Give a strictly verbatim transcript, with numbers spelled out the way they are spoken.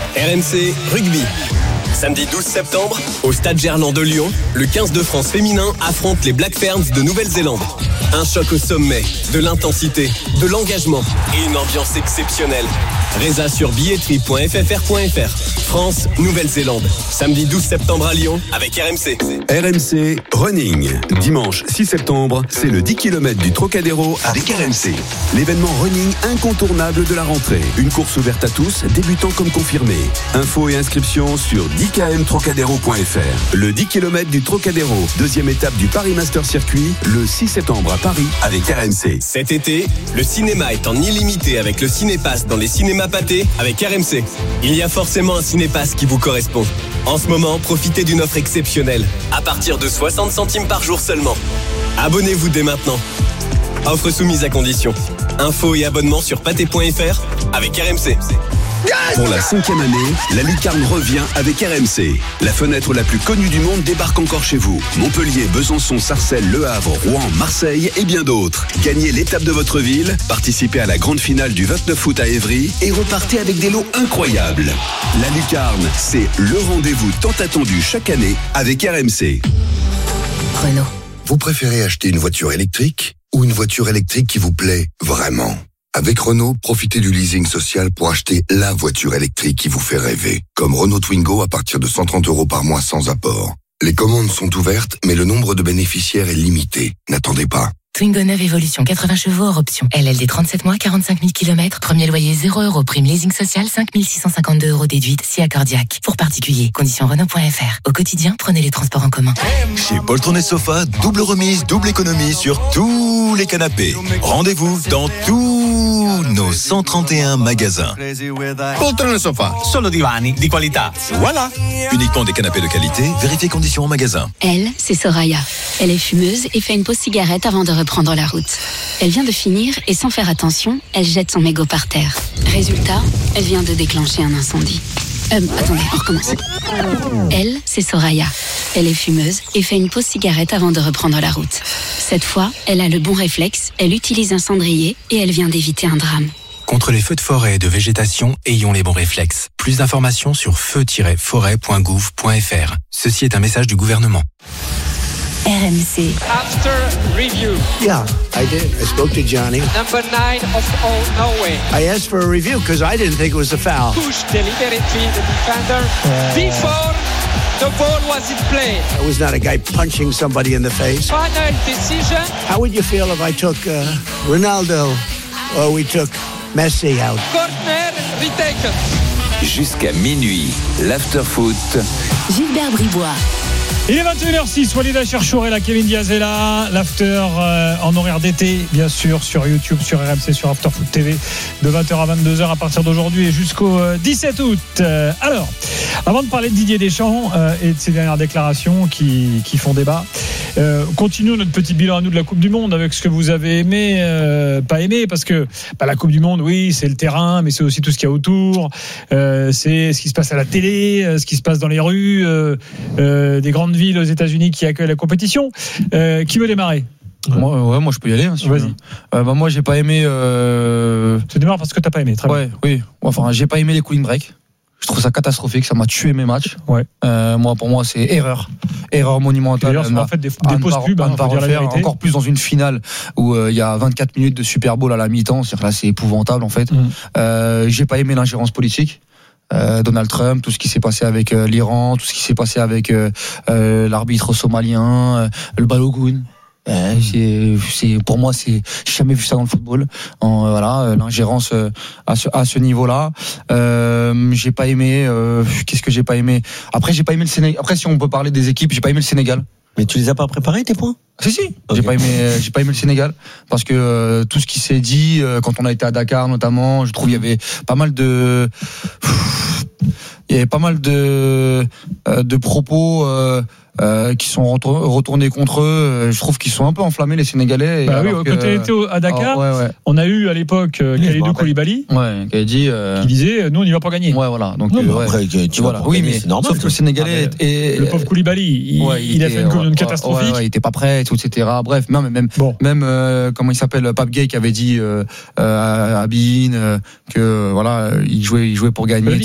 R M C Rugby. Samedi douze septembre, au Stade Gerland de Lyon, le quinze de France féminin affronte les Black Ferns de Nouvelle-Zélande. Un choc au sommet, de l'intensité, de l'engagement et une ambiance exceptionnelle. Résa sur billetterie point f f r point f r. France, Nouvelle-Zélande. Samedi douze septembre à Lyon avec R M C. R M C Running. Dimanche six septembre, c'est le dix kilomètres du Trocadéro avec R M C. L'événement running incontournable de la rentrée. Une course ouverte à tous, débutants comme confirmés. Infos et inscriptions sur dix k m trocadéro point f r. Le dix kilomètres du Trocadéro, deuxième étape du Paris Master Circuit, le six septembre à Paris avec R M C. Cet été, le cinéma est en illimité avec le Cinépass dans les cinémas Pathé avec R M C. Il y a forcément un Cinépass qui vous correspond. En ce moment, profitez d'une offre exceptionnelle, à partir de soixante centimes par jour seulement. Abonnez-vous dès maintenant. Offre soumise à condition. Infos et abonnements sur pathé point f r avec R M C. Pour la cinquième année, la Lucarne revient avec R M C. La fenêtre la plus connue du monde débarque encore chez vous. Montpellier, Besançon, Sarcelles, Le Havre, Rouen, Marseille et bien d'autres. Gagnez l'étape de votre ville, participez à la grande finale du vingt-neuf août à Évry et repartez avec des lots incroyables. La Lucarne, c'est le rendez-vous tant attendu chaque année avec R M C. Renault. Vous préférez acheter une voiture électrique ou une voiture électrique qui vous plaît vraiment ? Avec Renault, profitez du leasing social pour acheter la voiture électrique qui vous fait rêver. Comme Renault Twingo à partir de cent trente euros par mois sans apport. Les commandes sont ouvertes, mais le nombre de bénéficiaires est limité. N'attendez pas. Twingo neuf Evolution, quatre-vingts chevaux hors option. L L D trente-sept mois, quarante-cinq mille kilomètres. Premier loyer zéro euros. Prime leasing social, cinq mille six cent cinquante-deux euros déduite. Si accordiaque. Pour particuliers. Conditions Renault point f r. Au quotidien, prenez les transports en commun. Chez Poltron et Sofa, double remise, double économie sur tous les canapés. Rendez-vous dans tous nos cent trente et un magasins. Poltron et Sofa, solo divani di qualità. Voilà. Uniquement des canapés de qualité. Vérifiez conditions en magasin. Elle, c'est Soraya. Elle est fumeuse et fait une pause cigarette avant de reprendre la route. Elle vient de finir et sans faire attention, elle jette son mégot par terre. Résultat, elle vient de déclencher un incendie. Euh, attendez, on recommence. Elle, c'est Soraya. Elle est fumeuse et fait une pause cigarette avant de reprendre la route. Cette fois, elle a le bon réflexe, elle utilise un cendrier et elle vient d'éviter un drame. Contre les feux de forêt et de végétation, ayons les bons réflexes. Plus d'informations sur feu tiret forêt point gouv point f r. Ceci est un message du gouvernement. R M C. After review. Yeah, I did. I spoke to Johnny. Number nine of all Norway. I asked for a review because I didn't think it was a foul. Push deliberately the defender uh, before the ball was in play. I was not a guy punching somebody in the face. Final decision. How would you feel if I took uh, Ronaldo or we took Messi out? Corner retaken. Jusqu'à minuit, l'after-foot. Gilbert Bribois. Il est vingt et une heures six, Walida Cherchour est là, Kevin Diaz est là, l'after euh, en horaire d'été, bien sûr, sur YouTube, sur R M C, sur After Foot T V, de vingt heures à vingt-deux heures à partir d'aujourd'hui et jusqu'au euh, dix-sept août. Euh, alors, avant de parler de Didier Deschamps euh, et de ses dernières déclarations qui, qui font débat, euh, continuons notre petit bilan à nous de la Coupe du Monde avec ce que vous avez aimé, euh, pas aimé, parce que bah, la Coupe du Monde, oui, c'est le terrain, mais c'est aussi tout ce qu'il y a autour, euh, c'est ce qui se passe à la télé, ce qui se passe dans les rues, euh, euh, des grandes villes aux États-Unis qui accueillent la compétition. Euh, qui veut démarrer ? Moi, ouais, moi je peux y aller. Hein, si Vas-y. Euh, bah, moi j'ai pas aimé. Euh... Tu démarres parce que t'as pas aimé. Très ouais, bien. Oui. Enfin, j'ai pas aimé les cooling breaks. Je trouve ça catastrophique. Ça m'a tué mes matchs. Ouais. Euh, moi, pour moi, c'est erreur, erreur monumentale. D'ailleurs, c'est en fait des, des pauses pubs. Hein, encore plus dans une finale où il euh, y a vingt-quatre minutes de Super Bowl à la mi-temps. C'est-à-dire là, c'est épouvantable en fait. Mm. Euh, j'ai pas aimé l'ingérence politique. Euh, Donald Trump, tout ce qui s'est passé avec euh, l'Iran, tout ce qui s'est passé avec euh, euh, l'arbitre somalien, euh, le Balogun. Euh, c'est, c'est, pour moi, c'est, j'ai jamais vu ça dans le football. En, euh, voilà, euh, l'ingérence euh, à ce, à ce niveau-là. Euh, j'ai pas aimé. Euh, qu'est-ce que j'ai pas aimé ? Après, j'ai pas aimé le Sénégal. Après, si on peut parler des équipes, j'ai pas aimé le Sénégal. Mais tu les as pas préparés tes points ? Si si. Okay. J'ai pas aimé, j'ai pas aimé le Sénégal parce que euh, tout ce qui s'est dit euh, quand on a été à Dakar notamment, je trouve il y avait pas mal de, il y avait pas mal de euh, de propos. Euh, Euh, qui sont retournés contre eux. Je trouve qu'ils sont un peu enflammés les Sénégalais. Bah oui, quand on était à Dakar, oh, ouais, ouais. on a eu à l'époque euh, Kalidou Koulibaly, ouais, qui, a dit, euh... qui disait nous on n'y va pas gagner. Ouais, voilà. Donc non, euh, ouais. après, tu, tu voilà. Oui, mais c'est normal. sauf que le Sénégalais ah, est, le pauvre Koulibaly, il, ouais, il, il a était, fait une communion ouais, catastrophique. Ouais, ouais, il était pas prêt, et cetera. Bref, même même bon. même euh, comment il s'appelle, Pape Gay qui avait dit euh, à Bein euh, que voilà, il jouait il jouait pour gagner.